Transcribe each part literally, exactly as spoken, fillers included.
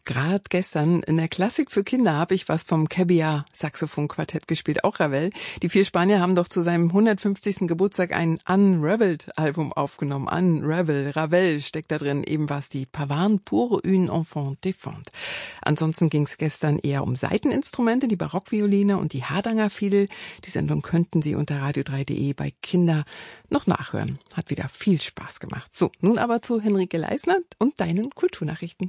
Gerade gestern in der Klassik für Kinder habe ich was vom Cabiar Saxophonquartett gespielt, auch Ravel. Die vier Spanier haben doch zu seinem hundertfünfzigsten Geburtstag ein Unraveled-Album aufgenommen. Unravel, Ravel steckt da drin, eben was die Pavane pour une enfant défend. Ansonsten ging es gestern eher um Saiteninstrumente, die Barockvioline und die Hardanger Fiedel. Die Sendung könnten Sie unter radio drei punkt de bei Kinder noch nachhören. Hat wieder viel Spaß gemacht. So, nun aber zu Henrike Leisner und deinen Kulturnachrichten.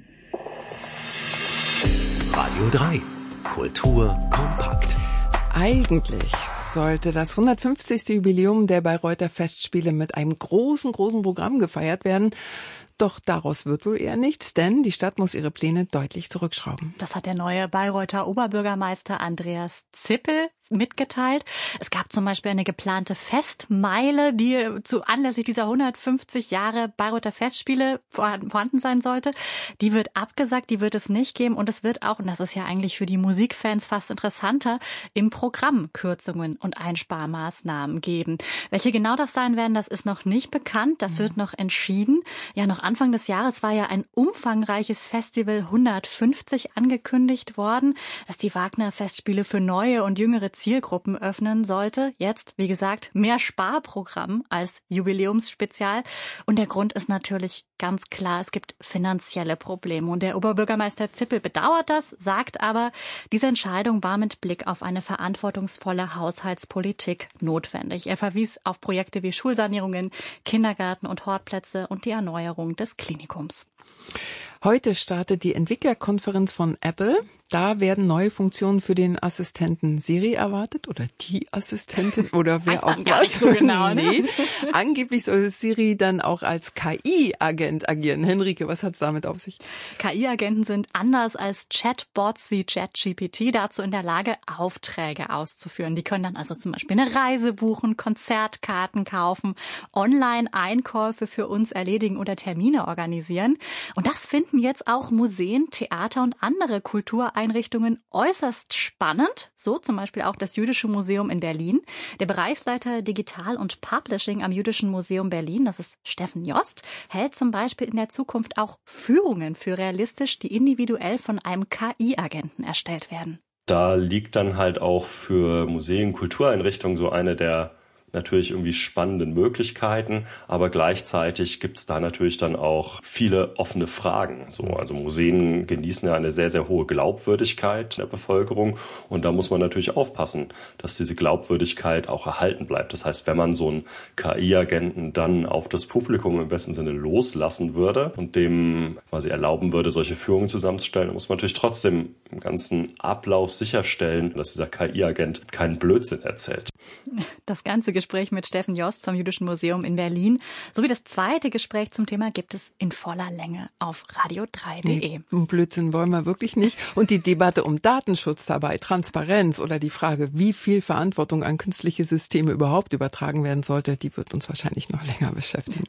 Radio drei. Kultur kompakt. Eigentlich sollte das hundertfünfzigste Jubiläum der Bayreuther Festspiele mit einem großen, großen Programm gefeiert werden. Doch daraus wird wohl eher nichts, denn die Stadt muss ihre Pläne deutlich zurückschrauben. Das hat der neue Bayreuther Oberbürgermeister Andreas Zippel mitgeteilt. Es gab zum Beispiel eine geplante Festmeile, die zu anlässlich dieser hundertfünfzig Jahre Bayreuther Festspiele vorhanden sein sollte. Die wird abgesagt, die wird es nicht geben. Und es wird auch, und das ist ja eigentlich für die Musikfans fast interessanter, im Programm Kürzungen und Einsparmaßnahmen geben. Welche genau das sein werden, das ist noch nicht bekannt. Das wird noch entschieden. Ja, noch Anfang des Jahres war ja ein umfangreiches Festival hundertfünfzig angekündigt worden, dass die Wagner-Festspiele für neue und jüngere Zielgruppen öffnen sollte. Jetzt, wie gesagt, mehr Sparprogramm als Jubiläumsspezial. Und der Grund ist natürlich ganz klar, es gibt finanzielle Probleme. Und der Oberbürgermeister Zippel bedauert das, sagt aber, diese Entscheidung war mit Blick auf eine verantwortungsvolle Haushaltspolitik notwendig. Er verwies auf Projekte wie Schulsanierungen, Kindergarten und Hortplätze und die Erneuerung des Klinikums. Heute startet die Entwicklerkonferenz von Apple. Da werden neue Funktionen für den Assistenten Siri erwartet oder die Assistentin oder wer auch gar nicht so genau, ne? Nee. Angeblich soll Siri dann auch als K I-Agent agieren. Henrike, was hat's damit auf sich? K I-Agenten sind anders als Chatbots wie ChatGPT dazu in der Lage, Aufträge auszuführen. Die können dann also zum Beispiel eine Reise buchen, Konzertkarten kaufen, Online-Einkäufe für uns erledigen oder Termine organisieren. Und das finden jetzt auch Museen, Theater und andere Kultureinrichtungen äußerst spannend, so zum Beispiel auch das Jüdische Museum in Berlin. Der Bereichsleiter Digital und Publishing am Jüdischen Museum Berlin, das ist Steffen Jost, hält zum Beispiel in der Zukunft auch Führungen für realistisch, die individuell von einem K I-Agenten erstellt werden. Da liegt dann halt auch für Museen, Kultureinrichtungen so eine der natürlich irgendwie spannenden Möglichkeiten, aber gleichzeitig gibt's da natürlich dann auch viele offene Fragen. So, also Museen genießen ja eine sehr, sehr hohe Glaubwürdigkeit der Bevölkerung und da muss man natürlich aufpassen, dass diese Glaubwürdigkeit auch erhalten bleibt. Das heißt, wenn man so einen K I-Agenten dann auf das Publikum im besten Sinne loslassen würde und dem quasi erlauben würde, solche Führungen zusammenzustellen, dann muss man natürlich trotzdem im ganzen Ablauf sicherstellen, dass dieser K I-Agent keinen Blödsinn erzählt. Das ganze Gespräch mit Steffen Jost vom Jüdischen Museum in Berlin sowie das zweite Gespräch zum Thema gibt es in voller Länge auf radio drei punkt de. Nee, Blödsinn wollen wir wirklich nicht. Und die Debatte um Datenschutz dabei, Transparenz oder die Frage, wie viel Verantwortung an künstliche Systeme überhaupt übertragen werden sollte, die wird uns wahrscheinlich noch länger beschäftigen.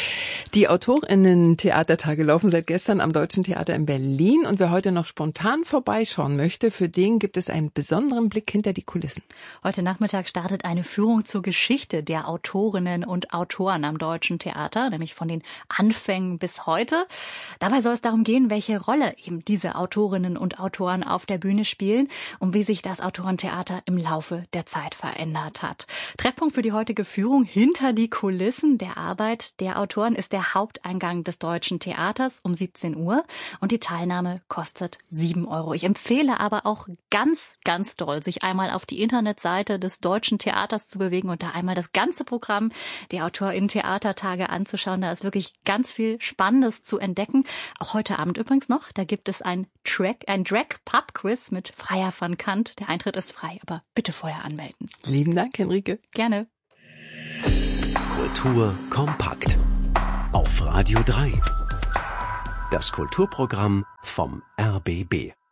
Die AutorInnen-Theatertage laufen seit gestern am Deutschen Theater in Berlin und wer heute noch spontan vorbeischauen möchte, für den gibt es einen besonderen Blick hinter die Kulissen. Heute Nachmittag startet eine Führung zur Geschichte der Autorinnen und Autoren am Deutschen Theater, nämlich von den Anfängen bis heute. Dabei soll es darum gehen, welche Rolle eben diese Autorinnen und Autoren auf der Bühne spielen und wie sich das Autorentheater im Laufe der Zeit verändert hat. Treffpunkt für die heutige Führung hinter die Kulissen der Arbeit der Autoren ist der Haupteingang des Deutschen Theaters um siebzehn Uhr und die Teilnahme kostet sieben Euro. Ich empfehle aber auch ganz, ganz doll, sich einmal auf die Internetseite des Deutschen Theaters zu bewegen und da einmal das ganze Programm der AutorInnen-Theatertage anzuschauen. Da ist wirklich ganz viel Spannendes zu entdecken. Auch heute Abend übrigens noch. Da gibt es ein Track, ein Drag-Pub-Quiz mit Freya van Kant. Der Eintritt ist frei, aber bitte vorher anmelden. Lieben Dank, Henrike. Gerne. Kultur kompakt. Auf Radio drei. Das Kulturprogramm vom R B B.